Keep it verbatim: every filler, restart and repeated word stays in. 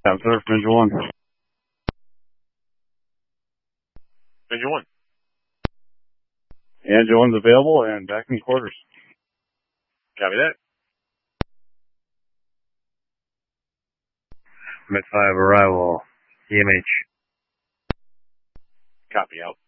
Yeah, sir, Visual one. Visual one. Angel one's available and back in quarters. Copy that. Med five arrival. E M H. Copy out.